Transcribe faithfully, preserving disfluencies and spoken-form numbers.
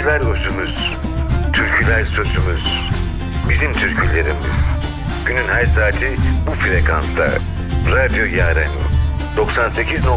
Türküler özümüz, türküler sözümüz, bizim türkülerimiz. Günün her saati bu frekansta. Radyo Yaren doksan sekiz nokta